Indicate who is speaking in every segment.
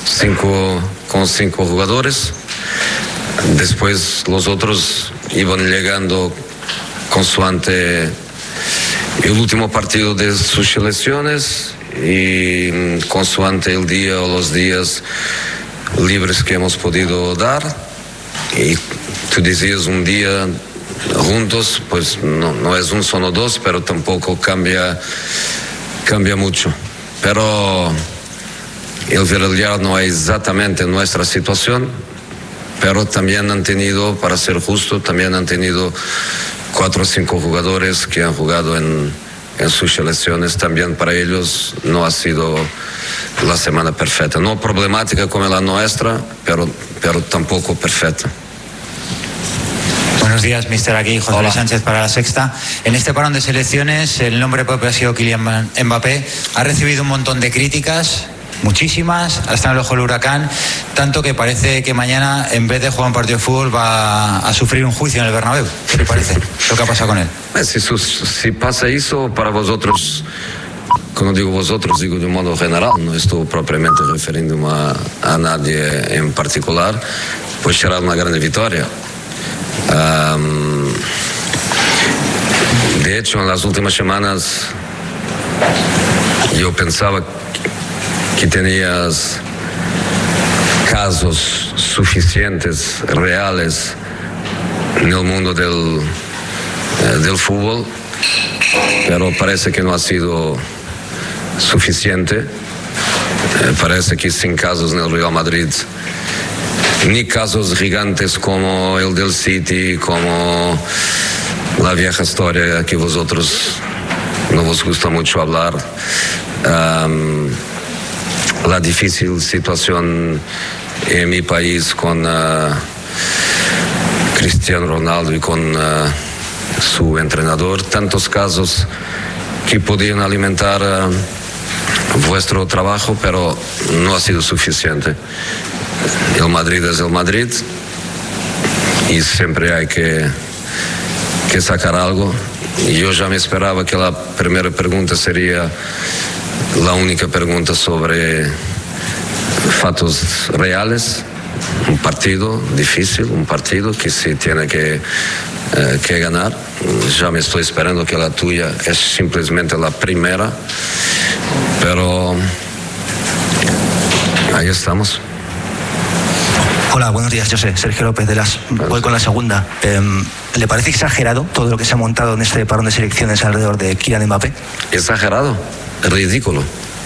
Speaker 1: con cinco jugadores. Después los otros iban llegando consoante el último partido de sus selecciones y consoante el día o los días libres que hemos podido dar. Y tú decías un día juntos, pues no es un, solo dos, pero tampoco cambia mucho. Pero el Villarreal no es exactamente nuestra situación, pero también han tenido, para ser justo, también han tenido 4 o 5 jugadores que han jugado en sus selecciones. También para ellos no ha sido la semana perfecta, no problemática como la nuestra, pero tampoco perfecta.
Speaker 2: Buenos días, mister. Aquí José Luis Sánchez para La Sexta. En este parón de selecciones, el nombre propio ha sido Kylian Mbappé. Ha recibido un montón de críticas, muchísimas, hasta en el ojo del huracán, tanto que parece que mañana, en vez de jugar un partido de fútbol, va a sufrir un juicio en el Bernabéu. ¿Qué le parece lo que ha pasado con él?
Speaker 1: Si pasa eso, para vosotros, cuando digo vosotros, digo de un modo general, no estoy propiamente refiriéndome a nadie en particular, pues será una gran victoria. De hecho, en las últimas semanas yo pensaba que tenías casos suficientes, reales, en el mundo del fútbol, pero parece que no ha sido suficiente. Parece que sin casos en el Real Madrid, ni casos gigantes como el del City, como la vieja historia que vosotros no vos gusta mucho hablar, la difícil situación en mi país con Cristiano Ronaldo y con su entrenador, tantos casos que podían alimentar vuestro trabajo, pero no ha sido suficiente. El Madrid es el Madrid y siempre hay que sacar algo. Y yo ya me esperaba que la primera pregunta sería la única pregunta sobre fatos reales. Un partido difícil, un partido que se tiene que ganar. Ya me estoy esperando que la tuya es simplemente la primera, pero ahí estamos.
Speaker 3: Hola, buenos días, José. Sergio López de Las. Voy con la segunda. ¿Le parece exagerado todo lo que se ha montado en este parón de selecciones alrededor de Kylian Mbappé?
Speaker 1: Exagerado, ridículo.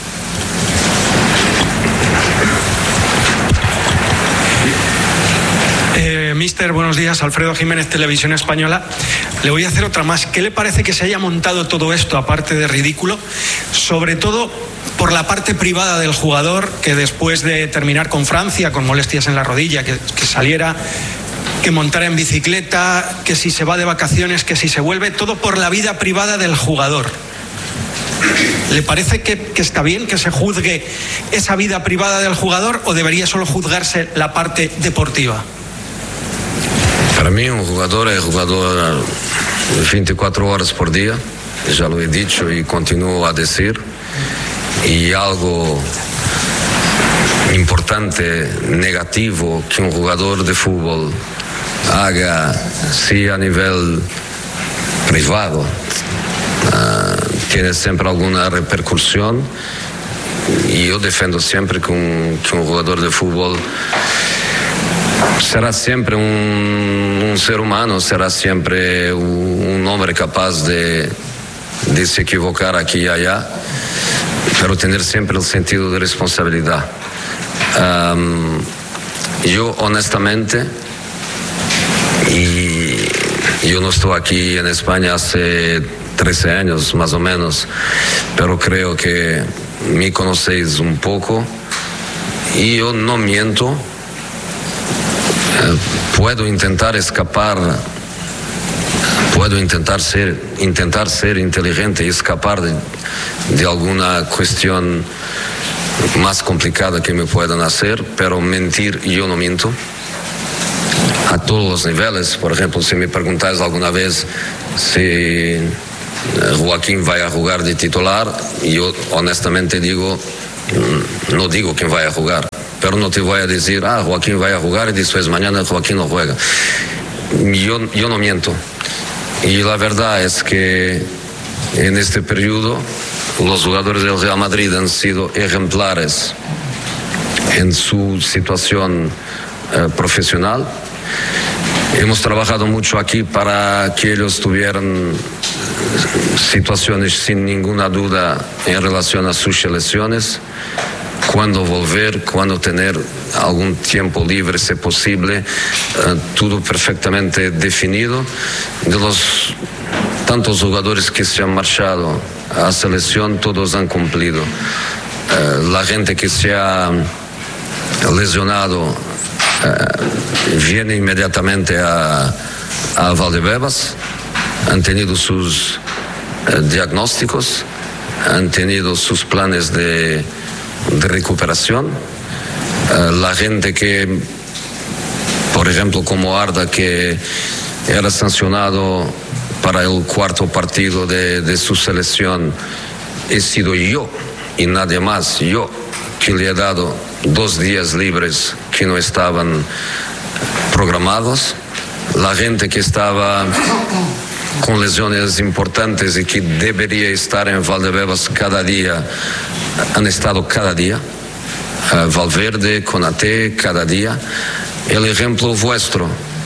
Speaker 4: Mister, buenos días. Alfredo Jiménez, Televisión Española. Le voy a hacer otra más. ¿Qué le parece que se haya montado todo esto, aparte de ridículo? Sobre todo por la parte privada del jugador, que después de terminar con Francia, con molestias en la rodilla, que saliera, que montara en bicicleta, que si se va de vacaciones, que si se vuelve, todo por la vida privada del jugador. ¿Le parece que está bien que se juzgue esa vida privada del jugador o debería solo juzgarse la parte deportiva?
Speaker 1: Para mí un jugador es jugador 24 horas por día, ya lo he dicho y continúo a decir, y algo importante, negativo, que un jugador de fútbol haga, sí, a nivel privado, tiene siempre alguna repercusión, y yo defiendo siempre que un jugador de fútbol será siempre un ser humano, será siempre un hombre capaz de se equivocar aquí y allá, pero tener siempre el sentido de responsabilidad. Yo honestamente, y yo no estoy aquí en España hace 13 años más o menos, pero creo que me conocéis un poco y yo no miento. Puedo intentar escapar, puedo intentar ser inteligente y escapar de alguna cuestión más complicada que me puedan hacer, pero mentir yo no miento a todos los niveles. Por ejemplo, si me preguntáis alguna vez si Joaquín va a jugar de titular, yo honestamente digo, no digo quién vaya a jugar, pero no te voy a decir, Joaquín va a jugar y después mañana Joaquín no juega. Yo no miento. Y la verdad es que en este periodo los jugadores del Real Madrid han sido ejemplares en su situación profesional. Hemos trabajado mucho aquí para que ellos tuvieran situaciones sin ninguna duda en relación a sus selecciones, cuándo volver, cuándo tener algún tiempo libre si posible, todo perfectamente definido. De los tantos jugadores que se han marchado a selección, todos han cumplido. La gente que se ha lesionado viene inmediatamente a Valdebebas, han tenido sus diagnósticos, han tenido sus planes de recuperación. La gente que, por ejemplo, como Arda, que era sancionado para el cuarto partido de su selección, he sido yo y nadie más, yo, que le he dado 2 días libres que no estaban programados. La gente que estaba con lesiones importantes y que debería estar en Valdebebas cada día, han estado cada día. Valverde, Konaté, cada día. El ejemplo vuestro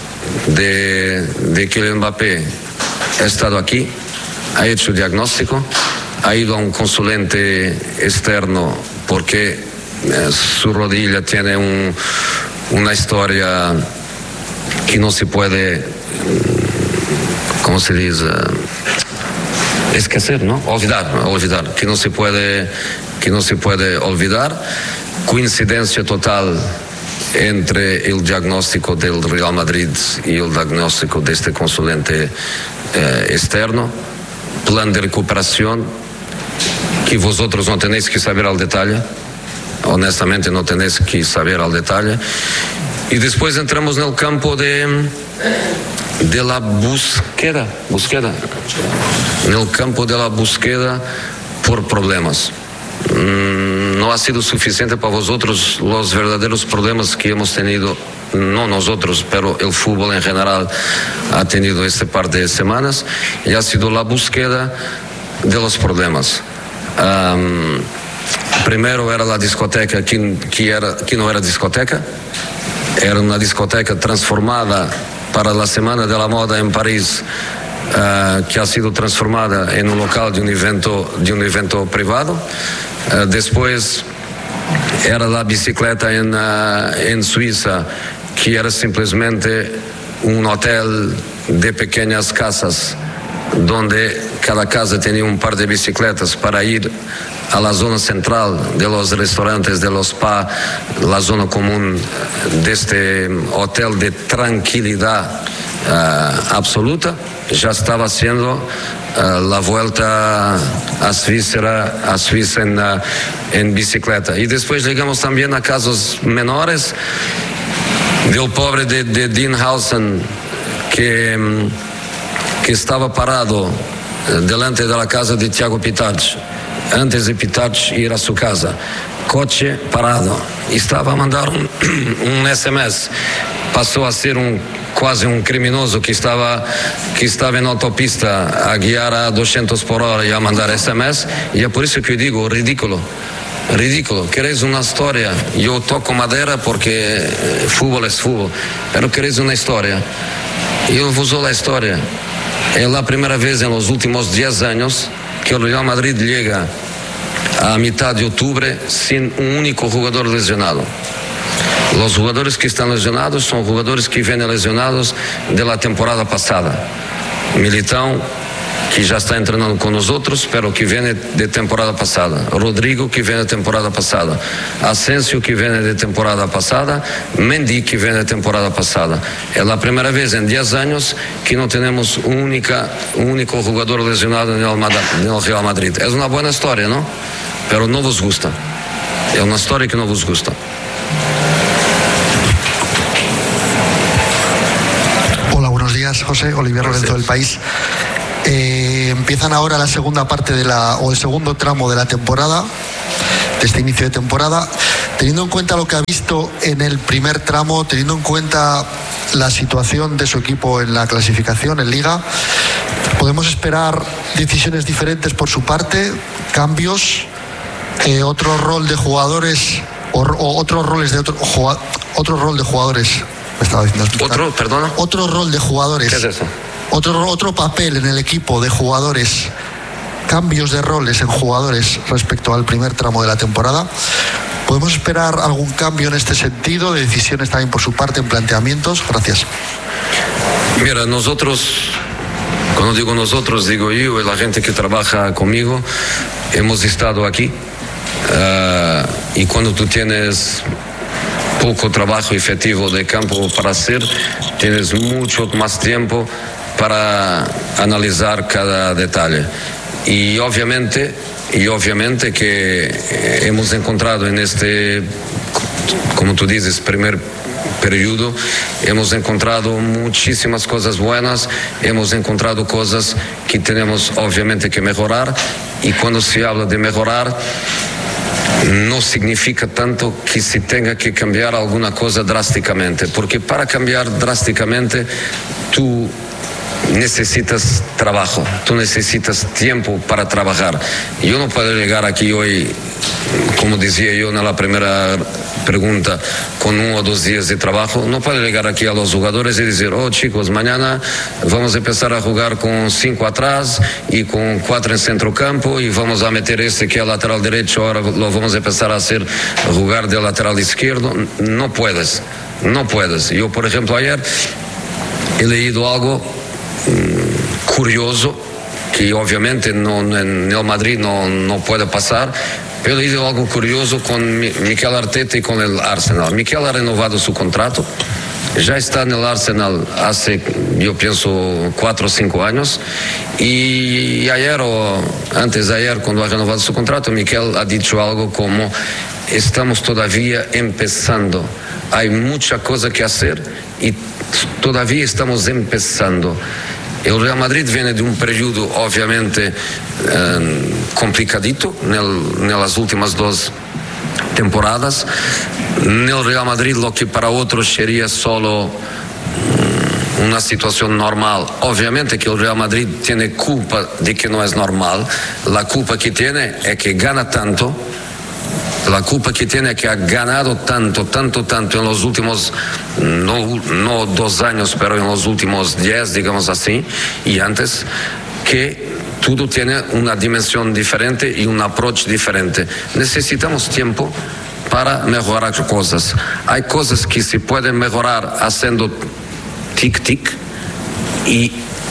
Speaker 1: de Kylian Mbappé ha estado aquí, ha hecho diagnóstico, ha ido a un consulente externo porque su rodilla tiene una historia que no se puede, ¿cómo se dice? Esquecer, ¿no? Olvidar, que no se puede olvidar. Coincidencia total entre el diagnóstico del Real Madrid y el diagnóstico de este consulente externo. Plan de recuperación que vosotros no tenéis que saber al detalle, honestamente no tenéis que saber al detalle. Y después entramos en el campo de la búsqueda, en el campo de la búsqueda por problemas. No ha sido suficiente para vosotros los verdaderos problemas que hemos tenido, no nosotros, pero el fútbol en general ha tenido este par de semanas, y ha sido la búsqueda de los problemas. Primero era la discoteca que no era discoteca, era una discoteca transformada para la Semana de la Moda en París, que ha sido transformada en un local de un evento privado. Después era la bicicleta en Suiza, que era simplesmente un hotel de pequeñas casas, donde cada casa tenía un par de bicicletas para ir a la zona central de los restaurantes, de los spa, la zona común de este hotel de tranquilidad absoluta. Ya estaba haciendo la vuelta a Suiza en bicicleta. Y después llegamos también a casos menores del pobre de Dean Howson, que estaba parado delante de la casa de Thiago Pitach, antes de Pitach ir a su casa, coche parado, estaba a mandar un SMS, pasó a ser quase un criminoso que estaba en autopista a guiar a 200 por hora y a mandar SMS. Y es por eso que yo digo, ridículo. Queréis una historia, yo toco madera porque fútbol es fútbol, pero queréis una historia, yo uso la historia. Es la primera vez en los últimos 10 años que el Real Madrid llega a mitad de octubre sin un único jugador lesionado. Los jugadores que están lesionados son jugadores que vienen lesionados de la temporada pasada. Militão, que ya está entrenando con nosotros, pero que viene de temporada pasada. Rodrigo, que viene de temporada pasada. Asensio, que viene de temporada pasada. Mendy, que viene de temporada pasada. Es la primera vez en 10 años que no tenemos un único jugador lesionado en el Real Madrid. Es una buena historia, ¿no? Pero no vos gusta. Es una historia que no vos gusta.
Speaker 5: Hola, buenos días, José. Olivier Lorenzo del País. Empiezan ahora la segunda parte el segundo tramo de la temporada, de este inicio de temporada. Teniendo en cuenta lo que ha visto en el primer tramo, teniendo en cuenta la situación de su equipo en la clasificación, en Liga, ¿podemos esperar decisiones diferentes por su parte, cambios, otro rol de jugadores o otros roles de otro rol de jugadores? Me estaba diciendo explicar. Otro rol de jugadores.
Speaker 1: ¿Qué es eso?
Speaker 5: Otro papel en el equipo de jugadores, cambios de roles en jugadores respecto al primer tramo de la temporada. ¿Podemos esperar algún cambio en este sentido, de decisiones también por su parte, en planteamientos? Gracias.
Speaker 1: Mira, nosotros, cuando digo nosotros, digo yo y la gente que trabaja conmigo, hemos estado aquí. Y cuando tú tienes poco trabajo efectivo de campo para hacer, tienes mucho más tiempo para analizar cada detalle. Y obviamente que hemos encontrado en este, como tú dices, primer periodo, hemos encontrado muchísimas cosas buenas, hemos encontrado cosas que tenemos obviamente que mejorar, y cuando se habla de mejorar, no significa tanto que se tenga que cambiar alguna cosa drásticamente, porque para cambiar drásticamente tú necesitas trabajo, tú necesitas tiempo para trabajar. Yo no puedo llegar aquí hoy, como decía yo en la primera pregunta, con 1 o 2 días de trabajo. No puedo llegar aquí a los jugadores y decir, oh chicos, mañana vamos a empezar a jugar con 5 atrás y con 4 en centro campo, y vamos a meter que es lateral derecho, ahora lo vamos a empezar a hacer jugar de lateral izquierdo. No puedes. Yo, por ejemplo, ayer he leído algo curioso, que obviamente en el Madrid no puede pasar, pero he leído algo curioso con Mikel Arteta y con el Arsenal. Mikel ha renovado su contrato, ya está en el Arsenal hace, yo pienso, 4 o 5 años, y ayer o antes de ayer, cuando ha renovado su contrato, Mikel ha dicho algo como: estamos todavía empezando, hay mucha cosa que hacer y todavía estamos empezando. El Real Madrid viene de un periodo obviamente complicadito en las últimas 2 temporadas. En el Real Madrid, lo que para otros sería solo una situación normal, obviamente que el Real Madrid tiene culpa de que no es normal. La culpa que tiene es que gana tanto. La culpa que tiene es que ha ganado tanto en los últimos, no 2 años, pero en los últimos 10, digamos así, y antes, que todo tiene una dimensión diferente y un approach diferente. Necesitamos tiempo para mejorar cosas. Hay cosas que se pueden mejorar haciendo tic-tic, y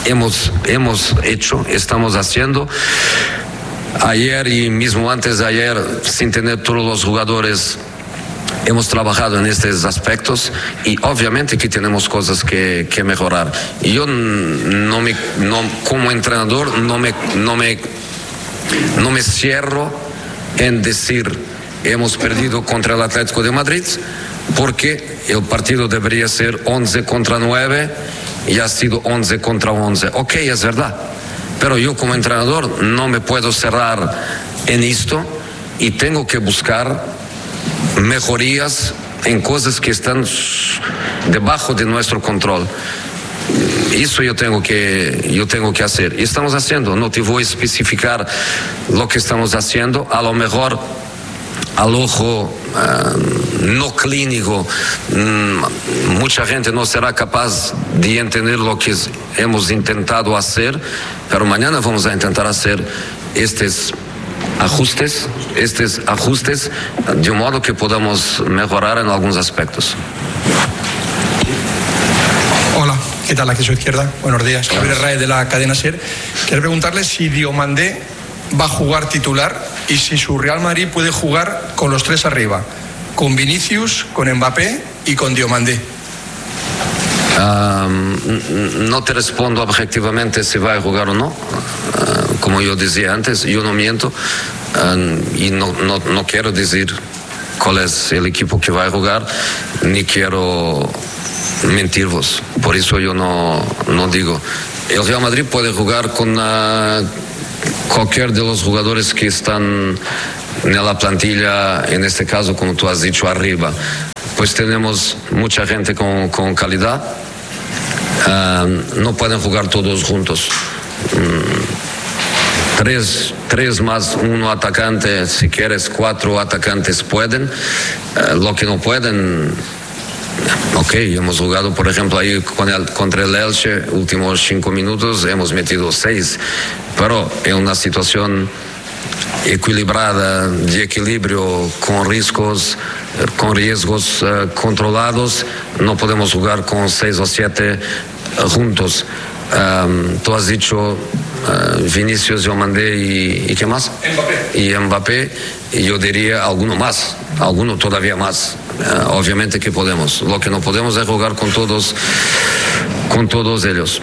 Speaker 1: estamos haciendo. Ayer y mismo antes de ayer, sin tener todos los jugadores, hemos trabajado en estos aspectos, y obviamente que tenemos cosas que mejorar. Y yo como entrenador no me cierro en decir hemos perdido contra el Atlético de Madrid, porque el partido debería ser 11 contra 9 y ha sido 11 contra 11. Ok, es verdad. Pero yo como entrenador no me puedo cerrar en esto, y tengo que buscar mejorías en cosas que están debajo de nuestro control. Eso yo tengo que hacer. Y estamos haciendo. No te voy a especificar lo que estamos haciendo. A lo mejor al ojo no clínico, mucha gente no será capaz de entender lo que hemos intentado hacer, pero mañana vamos a intentar hacer estos ajustes de un modo que podamos mejorar en algunos aspectos.
Speaker 6: Hola, ¿qué tal? Aquí a su izquierda. Buenos días. Javier Rae, de la cadena SER. Quiero preguntarle si Diomandé va a jugar titular, y si su Real Madrid puede jugar con los 3 arriba, con Vinicius, con Mbappé y con Diomandé.
Speaker 1: No te respondo objetivamente si va a jugar o no. Como yo decía antes, yo no miento, y no quiero decir cuál es el equipo que va a jugar, ni quiero mentirvos. Por eso yo no digo. El Real Madrid puede jugar con cualquier de los jugadores que están en la plantilla, en este caso, como tú has dicho, arriba, pues tenemos mucha gente con calidad. No pueden jugar todos juntos. Tres más uno atacante, si quieres 4 atacantes pueden. Lo que no pueden, ok, hemos jugado por ejemplo ahí contra el Elche, últimos 5 minutos hemos metido 6, pero en una situación equilibrada, de equilibrio, con riesgos controlados, no podemos jugar con 6 o 7 juntos. Tú has dicho Vinicius, yo mandé y ¿qué más? Mbappé, y yo diría alguno todavía más. Obviamente que podemos. Lo que no podemos es jugar con todos ellos.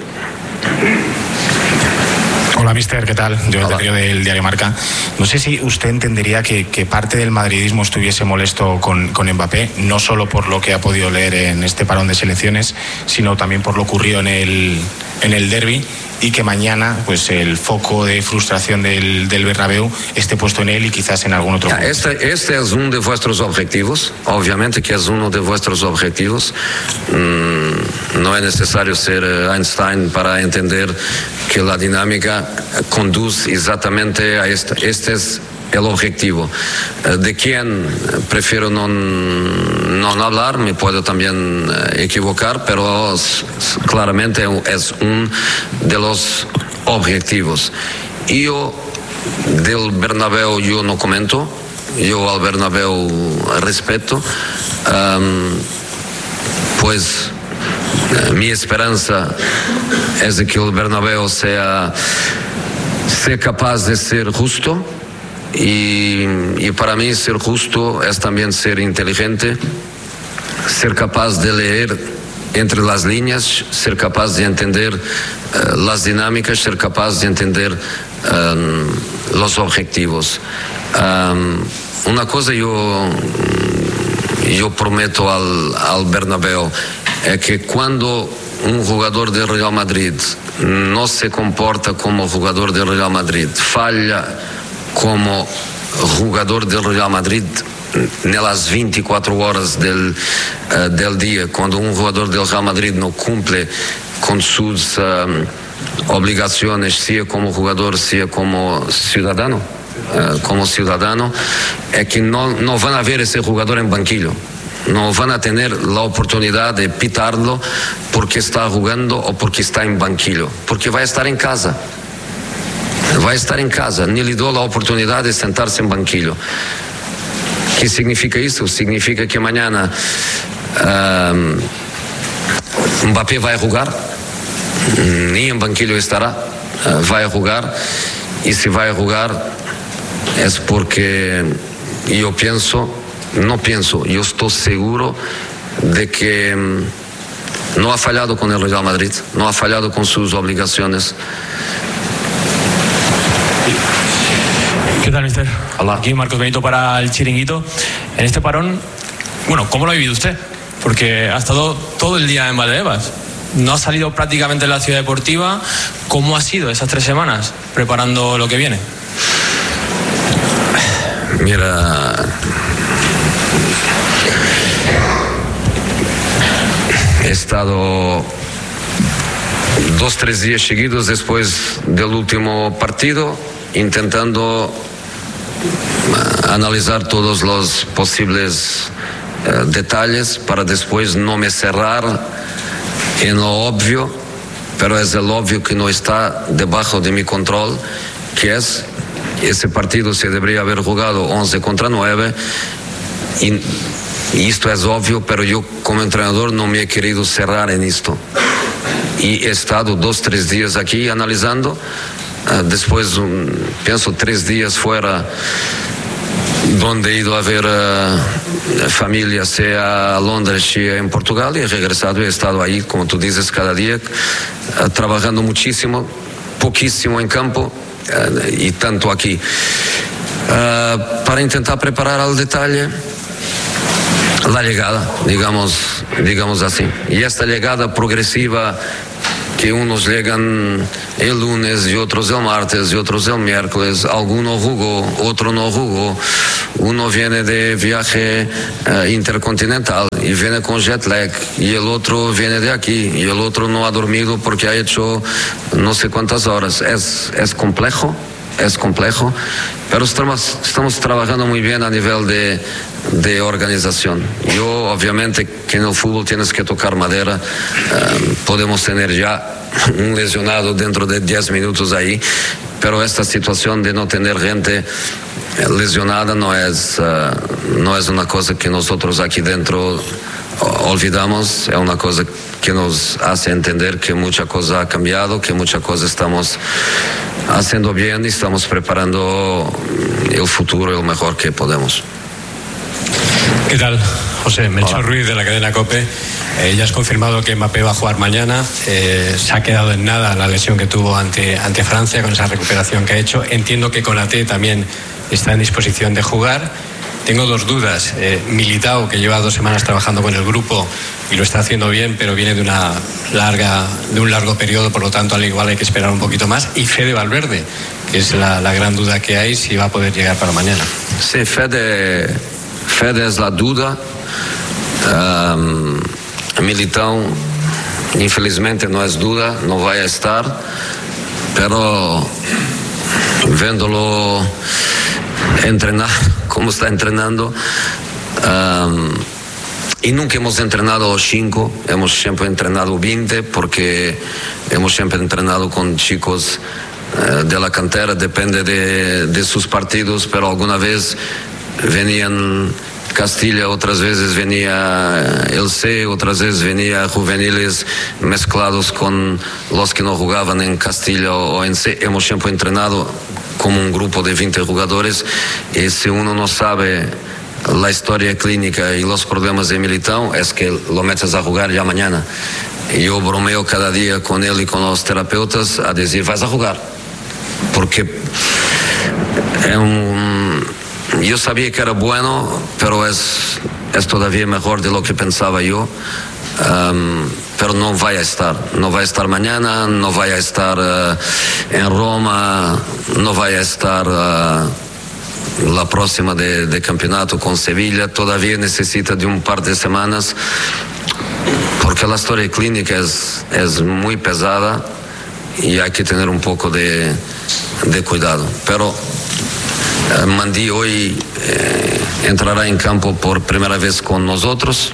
Speaker 7: Hola, mister, ¿qué tal? Yo del diario Marca. No sé si usted entendería que parte del madridismo estuviese molesto con Mbappé, no solo por lo que ha podido leer en este parón de selecciones, sino también por lo ocurrido en el derbi, y que mañana pues el foco de frustración del Bernabéu esté puesto en él y quizás en algún otro.
Speaker 1: Este es uno de vuestros objetivos, obviamente que es uno de vuestros objetivos. No es necesario ser Einstein para entender que la dinámica conduce exactamente a esta. Este es el objetivo. De quién prefiero no hablar, me puedo también equivocar, pero claramente es uno de los objetivos. Yo del Bernabéu yo no comento, yo al Bernabéu respeto, pues mi esperanza es de que el Bernabéu sea capaz de ser justo. Y para mí ser justo es también ser inteligente, ser capaz de leer entre las líneas, ser capaz de entender las dinámicas, ser capaz de entender los objetivos. Una cosa yo prometo al Bernabéu es que cuando un jugador del Real Madrid no se comporta como jugador del Real Madrid, falla como jugador del Real Madrid en las 24 horas del día, cuando un jugador del Real Madrid no cumple con sus obligaciones, sea como jugador, sea como ciudadano, es que no van a ver ese jugador en banquillo. No van a tener la oportunidad de pitarlo porque está jugando o porque está en banquillo, porque va a estar en casa. Ni le dio la oportunidad de sentarse en banquillo. ¿Qué significa eso? Significa que mañana Mbappé va a jugar, ni en banquillo estará, va a jugar, y si va a jugar es porque yo estoy seguro de que no ha fallado con el Real Madrid, no ha fallado con sus obligaciones.
Speaker 8: ¿Qué tal, mister?
Speaker 1: Hola.
Speaker 8: Aquí Marcos Benito para el Chiringuito. En este parón, bueno, ¿cómo lo ha vivido usted? Porque ha estado todo el día en Valdebebas. No ha salido prácticamente de la ciudad deportiva. ¿Cómo ha sido esas 3 semanas preparando lo que viene?
Speaker 1: Mira, he estado 2-3 días seguidos después del último partido intentando analizar todos los posibles detalles para después no me cerrar en lo obvio, pero es el obvio que no está debajo de mi control, que es ese partido se debería haber jugado 11 contra 9 y esto es obvio, pero yo como entrenador no me he querido cerrar en esto y he estado 2-3 días aquí analizando. Después pienso 3 días fuera donde he ido a ver familia, sea a Londres, sea en Portugal, y he regresado y he estado ahí, como tú dices, cada día trabajando muchísimo, poquísimo en campo y tanto aquí para intentar preparar al detalle la llegada, digamos así, y esta llegada progresiva que unos llegan el lunes y otros el martes y otros el miércoles, alguno jugó, otro no jugó, uno viene de viaje intercontinental y viene con jet lag, y el otro viene de aquí, y el otro no ha dormido porque ha hecho no sé cuántas horas. Es complejo, pero estamos trabajando muy bien a nivel de organización. Yo, obviamente, que en el fútbol tienes que tocar madera, podemos tener ya un lesionado dentro de 10 minutos ahí, pero esta situación de no tener gente lesionada no es una cosa que nosotros aquí dentro olvidamos, es una cosa que nos hace entender que mucha cosa ha cambiado, que mucha cosa estamos haciendo bien y estamos preparando el futuro lo mejor que podemos.
Speaker 9: ¿Qué tal, José? Melchor Ruiz, de la cadena COPE. Ya has confirmado que Mbappé va a jugar mañana. Se ha quedado en nada la lesión que tuvo ante Francia, con esa recuperación que ha hecho. Entiendo que Konaté también está en disposición de jugar. Tengo dos dudas. Militao, que lleva 2 semanas trabajando con el grupo y lo está haciendo bien, pero viene de un largo periodo, por lo tanto al igual hay que esperar un poquito más. Y Fede Valverde, que es la gran duda que hay, si va a poder llegar para mañana.
Speaker 1: Sí, Fede es la duda. Militao, infelizmente, no es duda, no va a estar, pero viéndolo entrenar como está entrenando, y nunca hemos entrenado 5, hemos siempre entrenado 20, porque hemos siempre entrenado con chicos de la cantera, depende de sus partidos, pero alguna vez venían Castilla, otras veces venía el C, otras veces venía juveniles mezclados con los que no jugaban en Castilla o en C. Hemos siempre entrenado como un grupo de 20 jugadores, y si uno no sabe la historia clínica y los problemas de Militao, es que lo metes a jugar ya mañana. Y yo bromeo cada día con él y con los terapeutas a decir, vas a jugar, porque yo sabía que era bueno, pero es todavía mejor de lo que pensaba yo. Pero no va a estar mañana, no va a estar en Roma, no va a estar la próxima de campeonato con Sevilla. Todavía necesita de un par de semanas, porque la historia clínica es muy pesada y hay que tener un poco de cuidado. Pero Mendy hoy entrará en campo por primera vez con nosotros,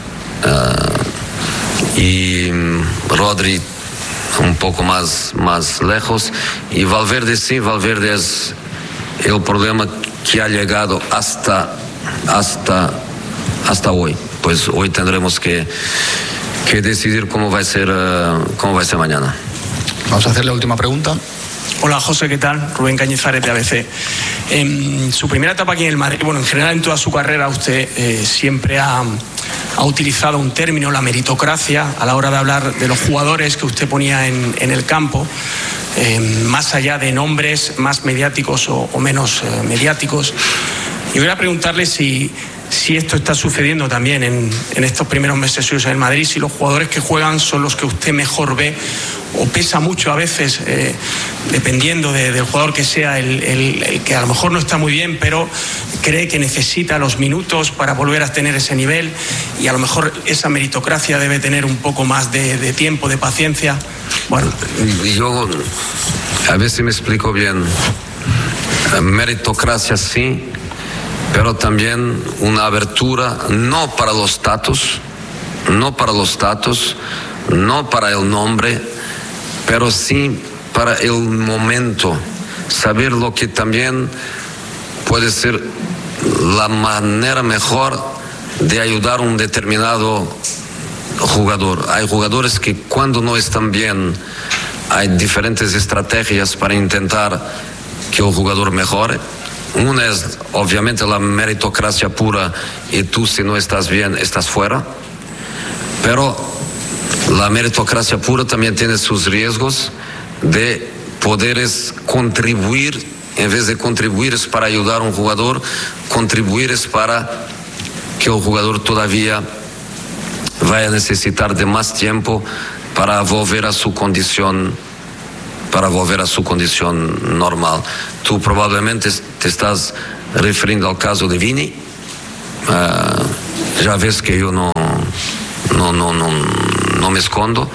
Speaker 1: y Rodri un poco más lejos, y Valverde sí, Valverde es el problema que ha llegado hasta hoy. Pues hoy tendremos que decidir cómo va a ser mañana.
Speaker 6: Vamos a hacer la última pregunta.
Speaker 4: Hola José, ¿qué tal? Rubén Cañizares de ABC. En su primera etapa aquí en el Madrid, bueno, en general en toda su carrera, usted siempre ha utilizado un término, la meritocracia, a la hora de hablar de los jugadores que usted ponía en el campo, más allá de nombres más mediáticos o menos mediáticos. Y voy a preguntarle si esto está sucediendo también en estos primeros meses suyos en el Madrid, si los jugadores que juegan son los que usted mejor ve, o pesa mucho a veces, dependiendo del jugador que sea, el que a lo mejor no está muy bien, pero cree que necesita los minutos para volver a tener ese nivel, y a lo mejor esa meritocracia debe tener un poco más de tiempo, de paciencia. Bueno,
Speaker 1: yo a ver si me explico bien. Meritocracia sí, pero también una abertura no para los status, no para el nombre, pero sí para el momento, saber lo que también puede ser la manera mejor de ayudar a un determinado jugador. Hay jugadores que cuando no están bien, hay diferentes estrategias para intentar que el jugador mejore. Una es obviamente la meritocracia pura, y tú, si no estás bien, estás fuera. Pero la meritocracia pura también tiene sus riesgos de poderes contribuir. En vez de contribuir es para ayudar a un jugador, contribuir es para que el jugador todavía vaya a necesitar de más tiempo para volver a su condición normal. Tú probablemente te estás refiriendo al caso de Vini. Ya ves que yo no me escondo.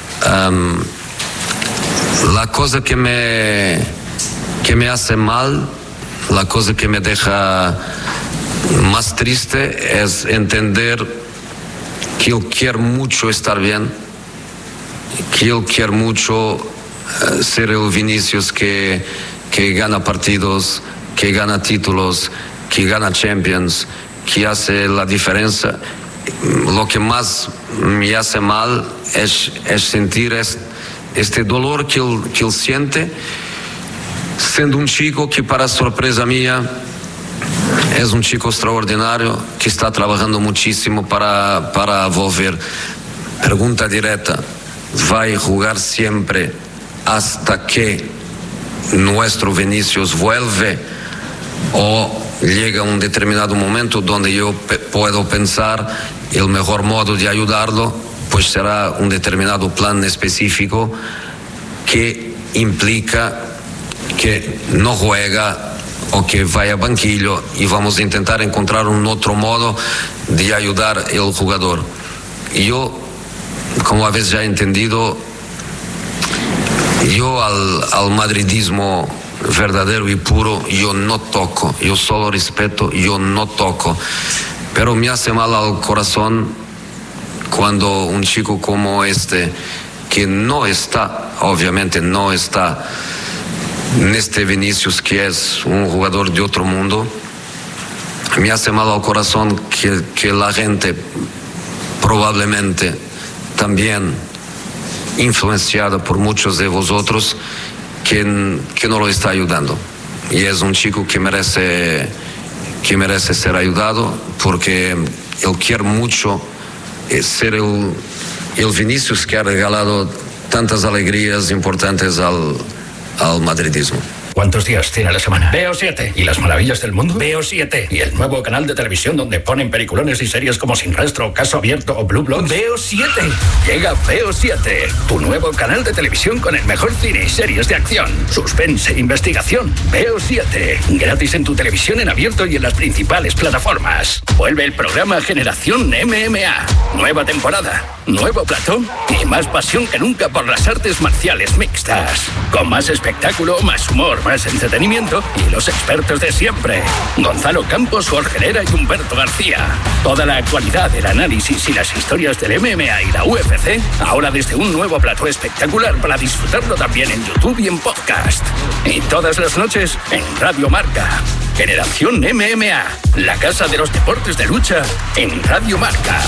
Speaker 1: La cosa que me hace mal, la cosa que me deja más triste es entender que él quiere mucho estar bien, que él quiere mucho ser el Vinicius que gana partidos, que gana títulos, que gana Champions, que hace la diferencia. Lo que más me hace mal es sentir este dolor que él siente, siendo un chico que, para sorpresa mía, es un chico extraordinario, que está trabajando muchísimo para volver. Pregunta directa: ¿va a jugar siempre hasta que nuestro Vinicius vuelve, o llega un determinado momento donde yo puedo pensar el mejor modo de ayudarlo pues será un determinado plan específico que implica que no juega o que vaya a banquillo, y vamos a intentar encontrar un otro modo de ayudar al jugador? Yo, como habéis ya entendido, yo al madridismo verdadero y puro yo no toco, yo solo respeto, yo no toco, pero me hace mal al corazón cuando un chico como este, que no está, obviamente no está en este Vinicius, que es un jugador de otro mundo, me hace mal al corazón que la gente, probablemente también influenciada por muchos de vosotros, que no lo está ayudando. Y es un chico que merece ser ayudado, porque él quiere mucho ser el Vinicius que ha regalado tantas alegrías importantes al madridismo.
Speaker 10: ¿Cuántos días tiene la semana? Veo 7. ¿Y las maravillas del mundo? Veo 7. ¿Y el nuevo canal de televisión donde ponen peliculones y series como Sin Rastro, Caso Abierto o Blue Bloods? Veo 7. Llega Veo 7, tu nuevo canal de televisión con el mejor cine y series de acción, suspense, investigación. Veo 7. Gratis en tu televisión en abierto y en las principales plataformas. Vuelve el programa Generación MMA. Nueva temporada, nuevo plató y más pasión que nunca por las artes marciales mixtas. Con más espectáculo, más humor, más entretenimiento y los expertos de siempre. Gonzalo Campos, Jorge Herrera y Humberto García. Toda la actualidad, el análisis y las historias del MMA y la UFC, ahora desde un nuevo plató espectacular para disfrutarlo también en YouTube y en podcast. Y todas las noches en Radio Marca. Generación MMA, la casa de los deportes de lucha en Radio Marca.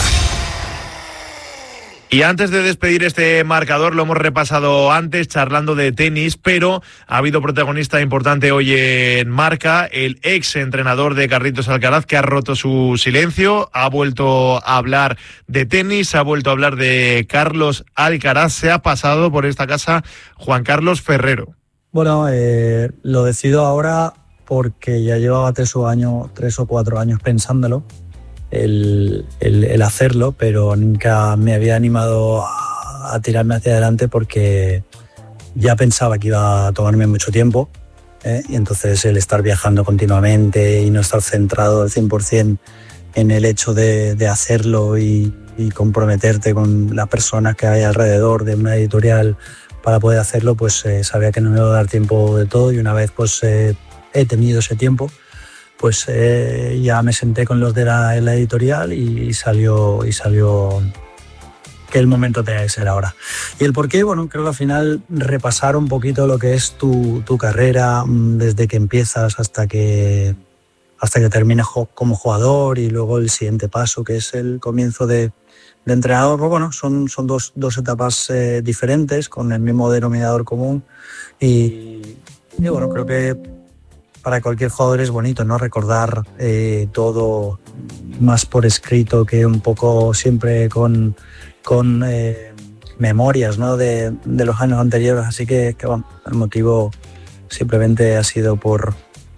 Speaker 11: Y antes de despedir este marcador, lo hemos repasado antes charlando de tenis, pero ha habido protagonista importante hoy en Marca, el ex entrenador de Carlitos Alcaraz, que ha roto su silencio, ha vuelto a hablar de tenis, ha vuelto a hablar de Carlos Alcaraz. Se ha pasado por esta casa Juan Carlos Ferrero.
Speaker 12: Bueno, lo decido ahora porque ya llevaba 3 o 4 años pensándolo. El hacerlo, pero nunca me había animado a tirarme hacia adelante porque ya pensaba que iba a tomarme mucho tiempo, y entonces el estar viajando continuamente y no estar centrado al 100% en el hecho de hacerlo y comprometerte con las personas que hay alrededor de una editorial para poder hacerlo, pues sabía que no me iba a dar tiempo de todo, y una vez pues he tenido ese tiempo, pues ya me senté con los de la editorial y salió que el momento tenía que ser ahora. Y el porqué, bueno, creo que al final repasar un poquito lo que es tu carrera desde que empiezas hasta que termines como jugador, y luego el siguiente paso, que es el comienzo de entrenador. Pues bueno, son dos etapas diferentes, con el mismo denominador común, y bueno, creo que para cualquier jugador es bonito, ¿no? Recordar todo más por escrito que un poco siempre con memorias, ¿no? de los años anteriores. Así que bueno, el motivo simplemente ha sido por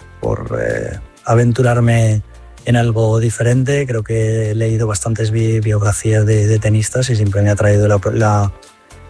Speaker 12: aventurarme en algo diferente. Creo que he leído bastantes biografías de tenistas y siempre me ha traído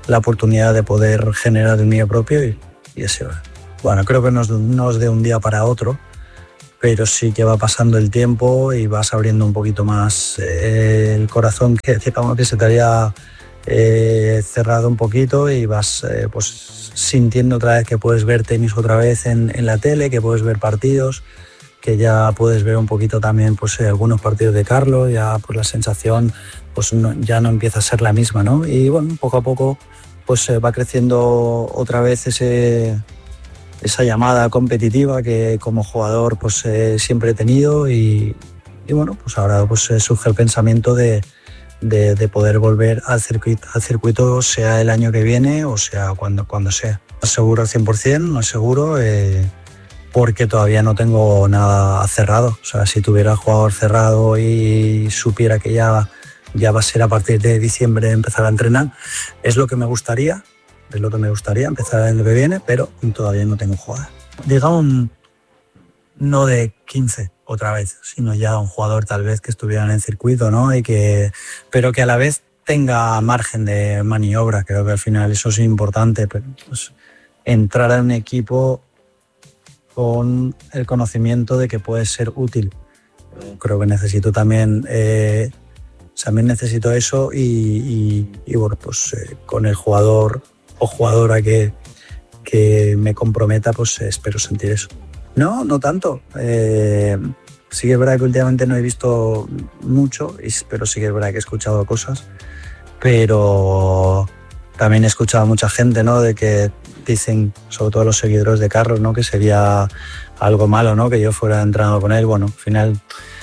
Speaker 12: la oportunidad de poder generar el mío propio y ese, bueno, creo que no es de un día para otro, pero sí que va pasando el tiempo y vas abriendo un poquito más el corazón que se te había cerrado un poquito y vas pues sintiendo otra vez que puedes ver tenis otra vez en la tele, que puedes ver partidos, que ya puedes ver un poquito también pues algunos partidos de Carlos, ya pues la sensación pues ya no empieza a ser la misma, ¿no? Y bueno, poco a poco pues va creciendo otra vez esa llamada competitiva que como jugador pues siempre he tenido y bueno, pues ahora pues surge el pensamiento de poder volver al circuito, sea el año que viene o sea cuando sea. No seguro al 100%, no es seguro, porque todavía no tengo nada cerrado. O sea, si tuviera el jugador cerrado y supiera que ya va a ser a partir de diciembre empezar a entrenar, es lo que me gustaría empezar el año que viene, pero todavía no tengo jugador. Digamos, no de 15 otra vez, sino ya un jugador tal vez que estuviera en el circuito, ¿no? Pero que a la vez tenga margen de maniobra. Creo que al final eso es importante, pero, pues, entrar en un equipo con el conocimiento de que puede ser útil. Creo que necesito también necesito eso y bueno, pues con el jugador o jugadora que me comprometa, pues espero sentir eso. No tanto. Sí que es verdad que últimamente no he visto mucho, pero sí que es verdad que he escuchado cosas. Pero también he escuchado a mucha gente, ¿no? De que dicen, sobre todo los seguidores de Carlos, ¿no? Que sería algo malo, ¿no? Que yo fuera entrenado con él. Bueno, al final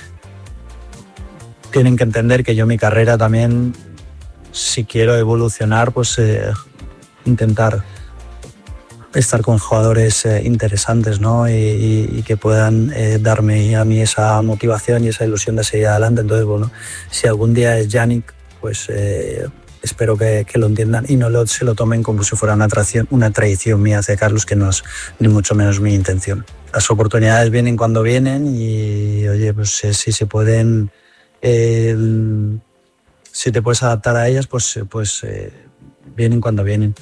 Speaker 12: tienen que entender que yo mi carrera también, si quiero evolucionar, pues intentar estar con jugadores interesantes, ¿no? Y que puedan darme a mí esa motivación y esa ilusión de seguir adelante. Entonces, bueno, si algún día es Yannick, pues espero que lo entiendan y no se lo tomen como si fuera una traición mía hacia Carlos, que no es ni mucho menos mi intención. Las oportunidades vienen cuando vienen y, oye, pues si se pueden, si te puedes adaptar a ellas, pues vienen cuando vienen.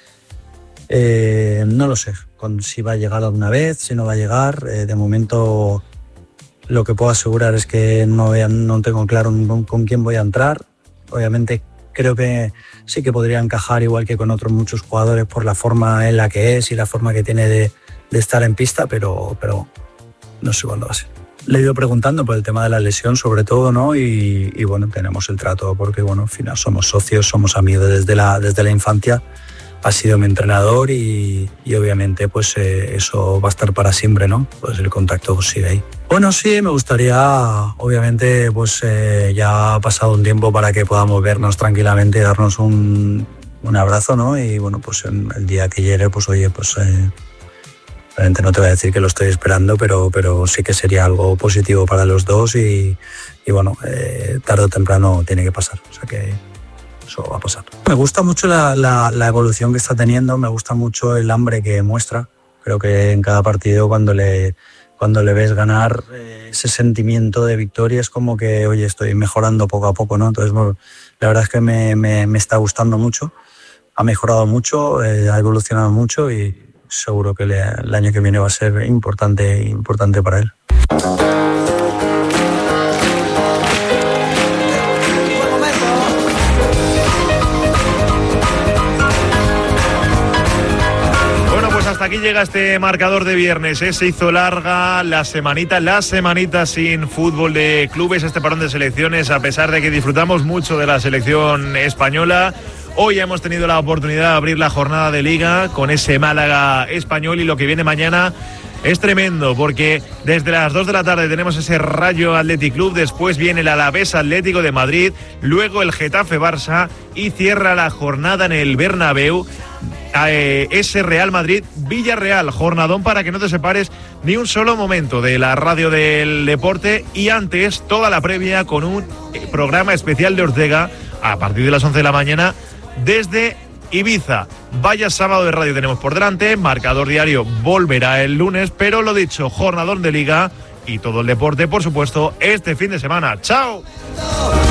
Speaker 12: No lo sé si va a llegar alguna vez, si no va a llegar. De momento lo que puedo asegurar es que no tengo claro con quién voy a entrar. Obviamente creo que sí que podría encajar igual que con otros muchos jugadores por la forma en la que es y la forma que tiene de estar en pista, pero no sé cuándo va a ser. Le he ido preguntando por el tema de la lesión sobre todo, ¿no? Y bueno, tenemos el trato porque bueno, al final somos socios, somos amigos desde la infancia. Ha sido mi entrenador y obviamente pues eso va a estar para siempre, ¿no? Pues el contacto sigue ahí. Bueno, sí, me gustaría, obviamente, pues ya ha pasado un tiempo para que podamos vernos tranquilamente y darnos un abrazo, ¿no? Y bueno, pues el día que llegue, pues oye, pues realmente no te voy a decir que lo estoy esperando, pero sí que sería algo positivo para los dos y bueno, tarde o temprano tiene que pasar, o sea que eso va a pasar. Me gusta mucho la evolución que está teniendo, me gusta mucho el hambre que muestra. Creo que en cada partido cuando le ves ganar, ese sentimiento de victoria es como que, oye, estoy mejorando poco a poco, ¿no? Entonces, bueno, la verdad es que me está gustando mucho, ha mejorado mucho, ha evolucionado mucho y seguro que el año que viene va a ser importante para él.
Speaker 11: Hasta aquí llega este marcador de viernes, Se hizo larga la semanita sin fútbol de clubes, este parón de selecciones, a pesar de que disfrutamos mucho de la selección española. Hoy hemos tenido la oportunidad de abrir la jornada de Liga con ese Málaga Español y lo que viene mañana es tremendo porque desde las 2 de la tarde tenemos ese Rayo Athletic Club, después viene el Alavés Atlético de Madrid, luego el Getafe Barça y cierra la jornada en el Bernabéu ese Real Madrid Villarreal. Jornadón para que no te separes ni un solo momento de la radio del deporte y antes toda la previa con un programa especial de Ortega a partir de las 11 de la mañana desde Ibiza. Vaya sábado de radio tenemos por delante, marcador diario volverá el lunes, pero lo dicho, jornadón de Liga y todo el deporte, por supuesto, este fin de semana. ¡Chao!